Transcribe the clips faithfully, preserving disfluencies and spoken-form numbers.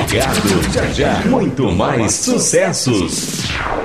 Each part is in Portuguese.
ligado, já já, muito mais sucessos.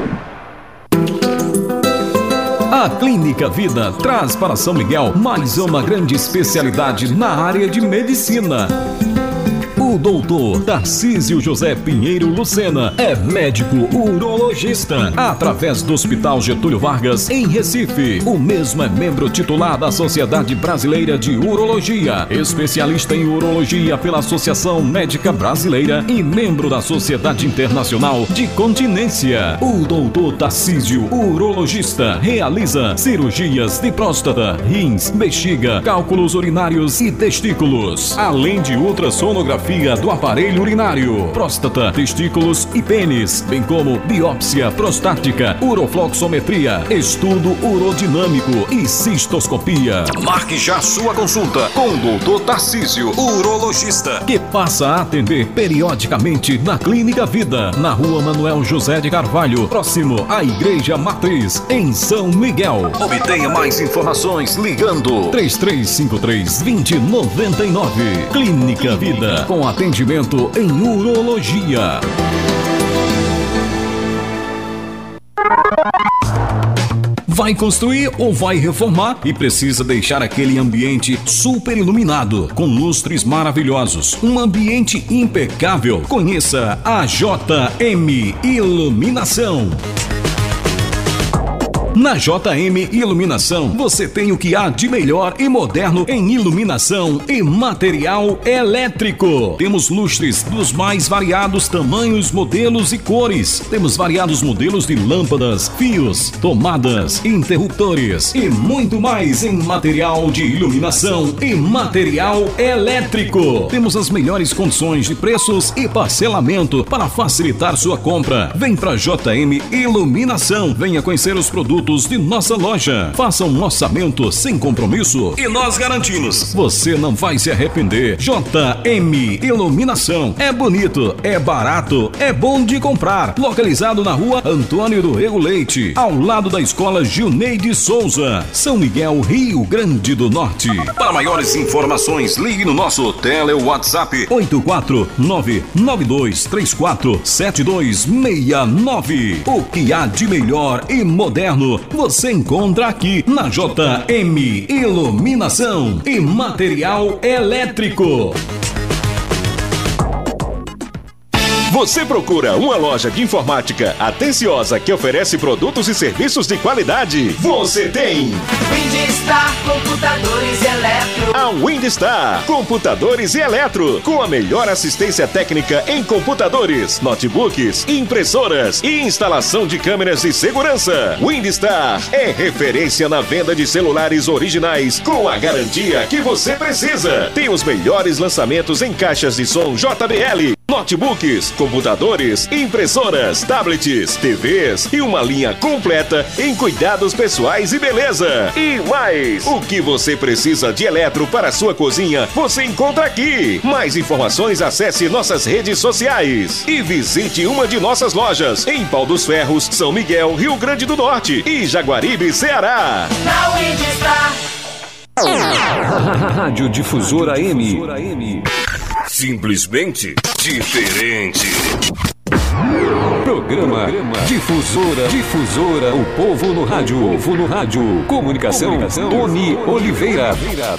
A Clínica Vida traz para São Miguel mais uma grande especialidade na área de medicina. O doutor Tarcísio José Pinheiro Lucena é médico urologista, através do Hospital Getúlio Vargas, em Recife. O mesmo é membro titular da Sociedade Brasileira de Urologia, especialista em urologia pela Associação Médica Brasileira e membro da Sociedade Internacional de Continência. O doutor Tarcísio, urologista, realiza cirurgias de próstata, rins, bexiga, cálculos urinários e testículos, além de ultrassonografia do aparelho urinário, próstata, testículos e pênis, bem como biópsia prostática, urofloxometria, estudo urodinâmico e cistoscopia. Marque já sua consulta com o doutor Tarcísio, urologista, que passa a atender periodicamente na Clínica Vida, na Rua Manuel José de Carvalho, próximo à Igreja Matriz, em São Miguel. Obtenha mais informações ligando três três cinco três, dois zero nove nove. Clínica Vida, com atendimento em urologia. Vai construir ou vai reformar e precisa deixar aquele ambiente super iluminado, com lustres maravilhosos, um ambiente impecável? Conheça a J M Iluminação. Na J M Iluminação, você tem o que há de melhor e moderno em iluminação e material elétrico. Temos lustres dos mais variados tamanhos, modelos e cores. Temos variados modelos de lâmpadas, fios, tomadas, interruptores e muito mais em material de iluminação e material elétrico. Temos as melhores condições de preços e parcelamento para facilitar sua compra. Vem para J M Iluminação. Venha conhecer os produtos de nossa loja. Faça um orçamento sem compromisso e nós garantimos, você não vai se arrepender. J M Iluminação. É bonito, é barato, é bom de comprar. Localizado na Rua Antônio do Rego Leite, ao lado da Escola Gilneide Souza, São Miguel, Rio Grande do Norte. Para maiores informações, ligue no nosso tele WhatsApp oito quatro nove nove dois três quatro sete dois seis nove. O que há de melhor e moderno você encontra aqui na J M Iluminação e Material Elétrico. Você procura uma loja de informática atenciosa que oferece produtos e serviços de qualidade? Você tem! Windstar Computadores e Eletro. A Windstar Computadores e Eletro, com a melhor assistência técnica em computadores, notebooks, impressoras e instalação de câmeras de segurança. Windstar é referência na venda de celulares originais com a garantia que você precisa. Tem os melhores lançamentos em caixas de som J B L, notebooks, computadores, impressoras, tablets, T Vs e uma linha completa em cuidados pessoais e beleza. E mais, o que você precisa de eletro para sua cozinha, você encontra aqui. Mais informações, acesse nossas redes sociais e visite uma de nossas lojas em Pau dos Ferros, São Miguel, Rio Grande do Norte e Jaguaribe, Ceará. Na Windstar. Rádio Difusora M. Simplesmente diferente. Programa Difusora, Difusora, o povo no rádio, o povo no rádio. Comunicação, Comunicação Tony Oliveira.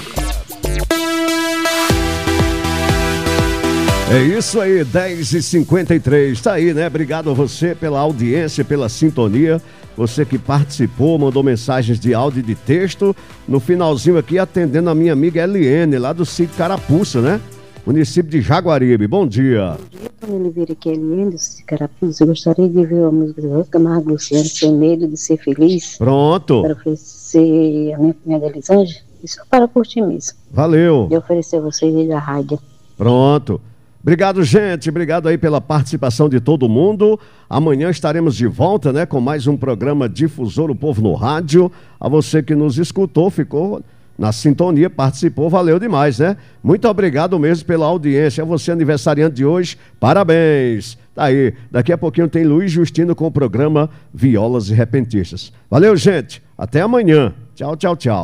É isso aí, dez e cinquenta e três, tá aí, né? Obrigado a você pela audiência, pela sintonia, você que participou, mandou mensagens de áudio e de texto, no finalzinho aqui atendendo a minha amiga Eliene, lá do sítio Carapuça, né? Município de Jaguaribe. Bom dia. Bom dia, Tony Oliveira, aqui é Eliane do sítio Carapuça. Eu gostaria de ver a música do Rosa Camargo Luciano, Sem Medo de Ser Feliz. Pronto. Para oferecer a minha cunhada Elisângela, e só para curtir mesmo. Valeu. E oferecer a vocês aí da rádio. Pronto. Obrigado, gente. Obrigado aí pela participação de todo mundo. Amanhã estaremos de volta, né, com mais um programa Difusor, o Povo no Rádio. A você que nos escutou, ficou na sintonia, participou, valeu demais, né? Muito obrigado mesmo pela audiência. A você, aniversariante de hoje, parabéns. Tá aí, daqui a pouquinho tem Luiz Justino com o programa Violas e Repentistas. Valeu, gente. Até amanhã. Tchau, tchau, tchau.